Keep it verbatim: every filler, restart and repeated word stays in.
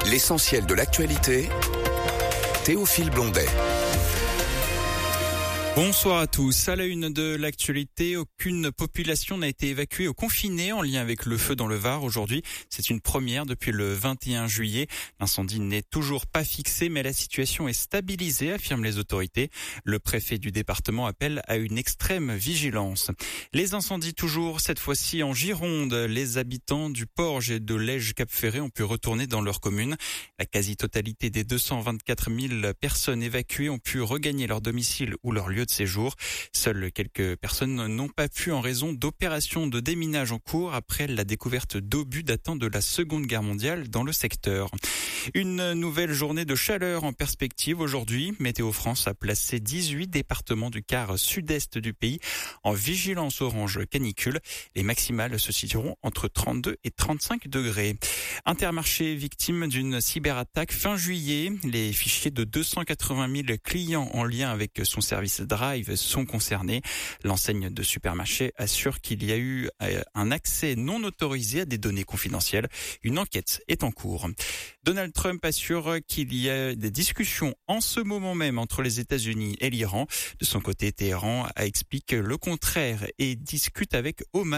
L'essentiel de l'actualité, Théophile Blondet. Bonsoir à tous. À la une de l'actualité, aucune population n'a été évacuée ou confinée en lien avec le feu dans le Var aujourd'hui. C'est une première depuis le vingt et un juillet. L'incendie n'est toujours pas fixé, mais la situation est stabilisée, affirment les autorités. Le préfet du département appelle à une extrême vigilance. Les incendies toujours, cette fois-ci en Gironde. Les habitants du Porge et de Lège-Cap-Ferré ont pu retourner dans leur commune. La quasi-totalité des deux cent vingt-quatre mille personnes évacuées ont pu regagner leur domicile ou leur lieu de séjour. Seules quelques personnes n'ont pas pu en raison d'opérations de déminage en cours après la découverte d'obus datant de la Seconde Guerre mondiale dans le secteur. Une nouvelle journée de chaleur en perspective aujourd'hui. Météo France a placé dix-huit départements du quart sud-est du pays en vigilance orange canicule. Les maximales se situeront entre trente-deux et trente-cinq degrés. Intermarché victime d'une cyberattaque fin juillet. Les fichiers de deux cent quatre-vingt mille clients en lien avec son service Drive sont concernés. L'enseigne de supermarché assure qu'il y a eu un accès non autorisé à des données confidentielles. Une enquête est en cours. Donald Trump assure qu'il y a des discussions en ce moment même entre les États-Unis et l'Iran. De son côté, Téhéran explique le contraire et discute avec Oman